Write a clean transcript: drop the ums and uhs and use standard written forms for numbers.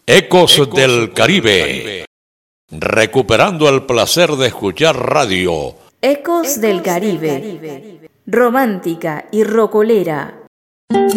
Ecos del Caribe. Recuperando el placer de escuchar radio. Ecos del Caribe. Romántica y rocolera.